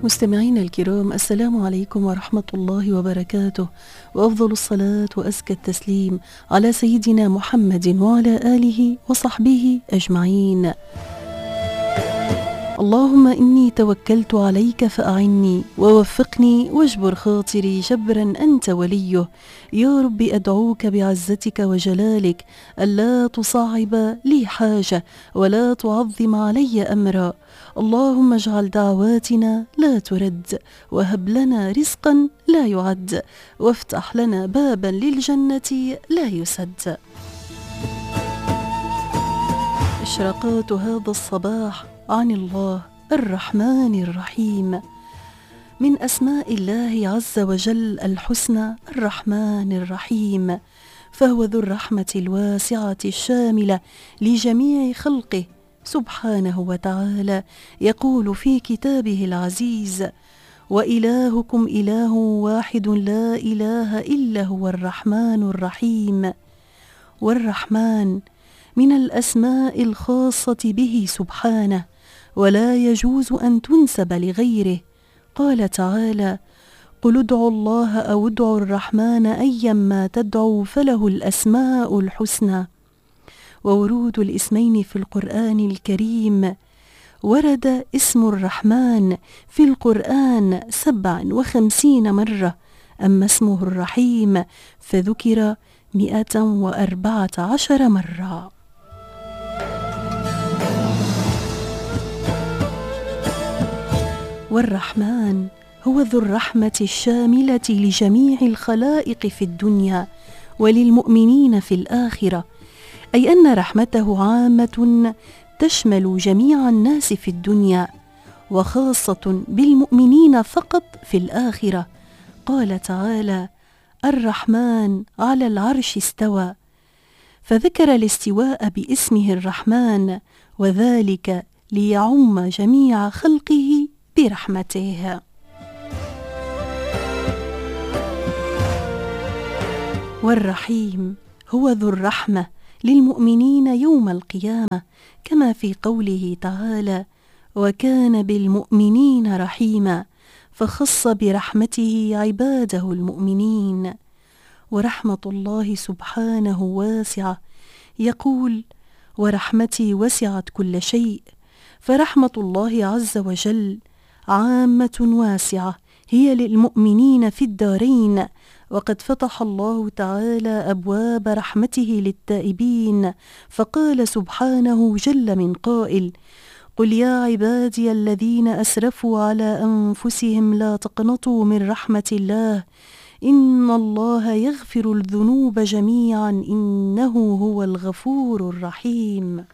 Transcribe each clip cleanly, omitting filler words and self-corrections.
مستمعينا الكرام، السلام عليكم ورحمة الله وبركاته، وأفضل الصلاة وأزكى التسليم على سيدنا محمد وعلى آله وصحبه أجمعين. اللهم إني توكلت عليك فأعني ووفقني واجبر خاطري جبرا أنت وليه. يا رب أدعوك بعزتك وجلالك ألا تصعب لي حاجة ولا تعظم علي أمرا. اللهم اجعل دعواتنا لا ترد، وهب لنا رزقا لا يعد، وافتح لنا بابا للجنة لا يسد. إشراقات هذا الصباح عن الله الرحمن الرحيم. من أسماء الله عز وجل الحسنى الرحمن الرحيم، فهو ذو الرحمة الواسعة الشاملة لجميع خلقه سبحانه وتعالى. يقول في كتابه العزيز: وإلهكم إله واحد لا إله إلا هو الرحمن الرحيم. والرحمن من الأسماء الخاصة به سبحانه، ولا يجوز أن تنسب لغيره. قال تعالى: قل ادعوا الله أو ادعوا الرحمن أيما تدعوا فله الأسماء الحسنى. وورود الاسمين في القرآن الكريم: ورد اسم الرحمن في القرآن 57 مرة، أما اسمه الرحيم فذكر 114 مرة. والرحمن هو ذو الرحمة الشاملة لجميع الخلائق في الدنيا وللمؤمنين في الآخرة، أي أن رحمته عامة تشمل جميع الناس في الدنيا، وخاصة بالمؤمنين فقط في الآخرة. قال تعالى: الرحمن على العرش استوى، فذكر الاستواء باسمه الرحمن، وذلك ليعم جميع خلقه برحمته. والرحيم هو ذو الرحمة للمؤمنين يوم القيامة، كما في قوله تعالى: وكان بالمؤمنين رحيما، فخص برحمته عباده المؤمنين. ورحمة الله سبحانه واسعة، يقول: ورحمتي وسعت كل شيء. فرحمة الله عز وجل عامة واسعة، هي للمؤمنين في الدارين، وقد فتح الله تعالى أبواب رحمته للتائبين، فقال سبحانه جل من قائل: قل يا عبادي الذين أسرفوا على أنفسهم لا تقنطوا من رحمة الله، إن الله يغفر الذنوب جميعا إنه هو الغفور الرحيم.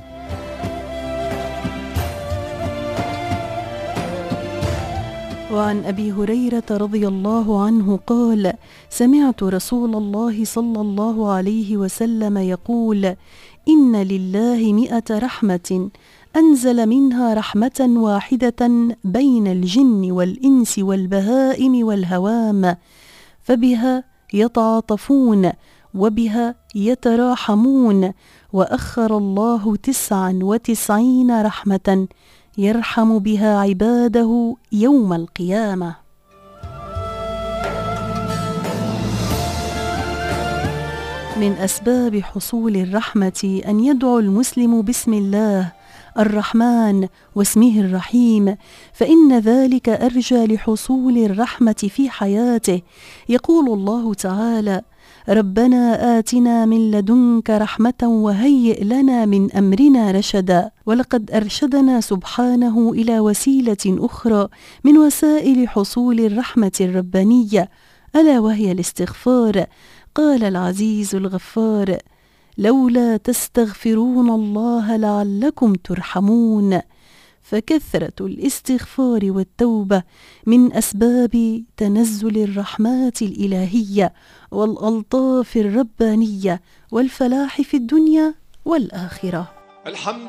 وعن أبي هريرة رضي الله عنه قال: سمعت رسول الله صلى الله عليه وسلم يقول: إن لله 100 رحمة أنزل منها رحمة واحدة بين الجن والإنس والبهائم والهوام، فبها يتعاطفون وبها يتراحمون، وأخر الله 99 رحمة يرحم بها عباده يوم القيامة. من أسباب حصول الرحمة أن يدعو المسلم باسم الله الرحمن واسمه الرحيم، فإن ذلك أرجى لحصول الرحمة في حياته. يقول الله تعالى: ربنا آتنا من لدنك رحمة وهيئ لنا من أمرنا رشدا. ولقد أرشدنا سبحانه إلى وسيلة أخرى من وسائل حصول الرحمة الربانية، ألا وهي الاستغفار. قال العزيز الغفار: لولا تستغفرون الله لعلكم ترحمون. فكثرة الاستغفار والتوبة من أسباب تنزل الرحمات الإلهية والألطاف الربانية والفلاح في الدنيا والآخرة. الحمد